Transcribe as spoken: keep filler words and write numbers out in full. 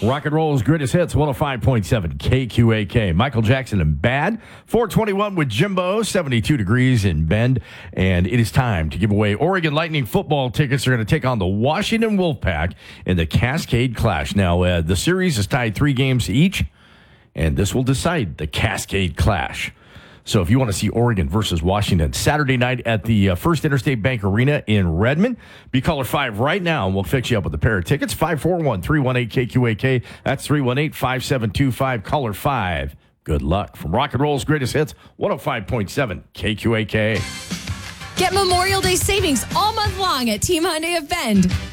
Rock and Roll's greatest hits, one oh five point seven K Q A K. Michael Jackson and Bad. four twenty-one with Jimbo, seventy-two degrees in Bend. And it is time to give away Oregon Lightning football tickets. They're going to take on the Washington Wolfpack in the Cascade Clash. Now, uh, the series is tied three games each, and this will decide the Cascade Clash. So if you want to see Oregon versus Washington Saturday night at the uh, First Interstate Bank Arena in Redmond, be caller five right now, and we'll fix you up with a pair of tickets. five four one, three one eight, K Q A K. That's three one eight, five seven two five. Caller five. Good luck. From Rock and Roll's greatest hits, one oh five point seven K Q A K. Get Memorial Day savings all month long at Team Hyundai of Bend.